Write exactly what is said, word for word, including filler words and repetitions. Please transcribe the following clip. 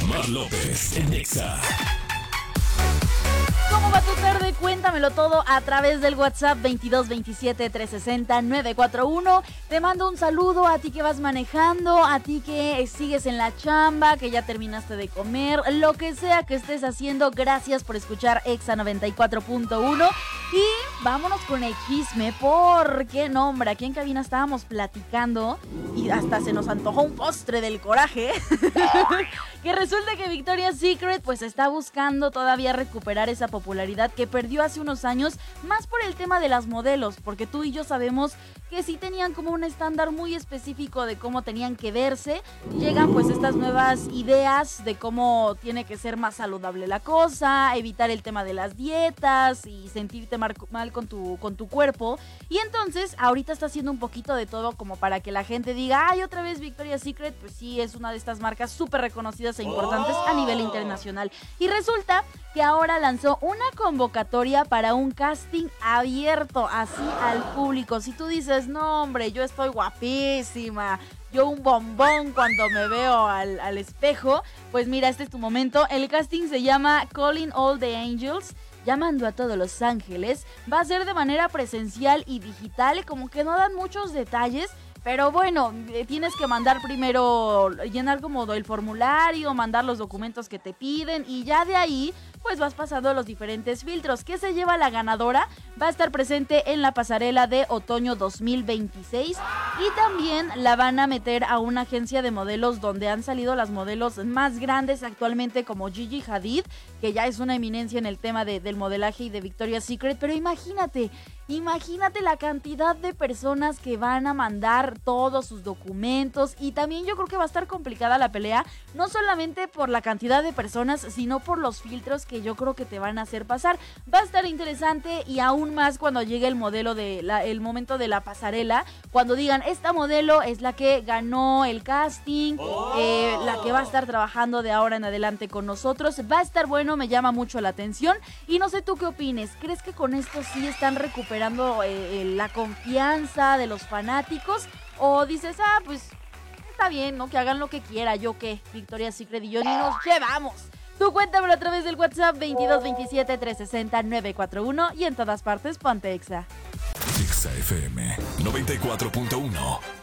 Mar López en Exa. ¿Cómo va tu tarde? Cuéntamelo todo a través del WhatsApp veintidós veintisiete trescientos sesenta nueve cuatro uno. Te mando un saludo a ti que vas manejando, a ti que sigues en la chamba, que ya terminaste de comer, lo que sea que estés haciendo. Gracias por escuchar Exa noventa y cuatro punto uno. Y vámonos con el chisme, porque no, hombre, aquí en cabina estábamos platicando y hasta se nos antojó un postre del coraje. Que resulta que Victoria's Secret pues está buscando todavía recuperar esa popularidad que perdió hace unos años, más por el tema de las modelos, porque tú y yo sabemos que sí tenían como un estándar muy específico de cómo tenían que verse. Llegan pues estas nuevas ideas de cómo tiene que ser más saludable la cosa, evitar el tema de las dietas y sentirte mal, mal con tu, con tu cuerpo. Y entonces ahorita está haciendo un poquito de todo como para que la gente diga, ay, otra vez Victoria's Secret, pues sí, es una de estas marcas súper reconocidas e importantes a nivel internacional. Y resulta que ahora lanzó una convocatoria para un casting abierto así al público. Si tú dices, no hombre, yo estoy guapísima, yo un bombón cuando me veo al, al espejo, pues mira, este es tu momento. El casting se llama Calling All the Angels, llamando a todos los ángeles. Va a ser de manera presencial y digital, como que no dan muchos detalles. Pero bueno, tienes que mandar primero, llenar como el formulario, mandar los documentos que te piden y ya de ahí pues vas pasando los diferentes filtros. ¿Qué se lleva la ganadora? Va a estar presente en la pasarela de otoño dos mil veintiséis y también la van a meter a una agencia de modelos donde han salido las modelos más grandes actualmente como Gigi Hadid, que ya es una eminencia en el tema de, del modelaje y de Victoria's Secret. Pero imagínate, imagínate la cantidad de personas que van a mandar todos sus documentos y también yo creo que va a estar complicada la pelea, no solamente por la cantidad de personas, sino por los filtros que yo creo que te van a hacer pasar. Va a estar interesante y aún más cuando llegue el modelo de la, el momento de la pasarela, cuando digan, esta modelo es la que ganó el casting, eh, la que va a estar trabajando de ahora en adelante con nosotros. Va a estar bueno, me llama mucho la atención y no sé tú qué opines. ¿Crees que con esto sí están recuperando eh, la confianza de los fanáticos? ¿O dices, ah, pues está bien, ¿no? Que hagan lo que quiera, yo qué, Victoria's Secret y yo ni nos llevamos? Tú cuéntamelo a través del WhatsApp veintidós veintisiete trescientos sesenta nueve cuatro uno y en todas partes ponte Exa. Exa F M noventa y cuatro punto uno.